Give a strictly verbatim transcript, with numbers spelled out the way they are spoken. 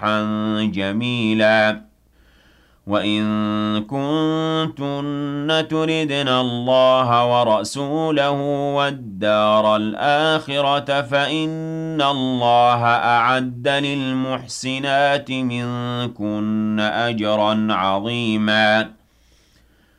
جميلا وإن كنتن تردن الله ورسوله والدار الآخرة فإن الله أعد للمحسنات منكن أجرا عظيما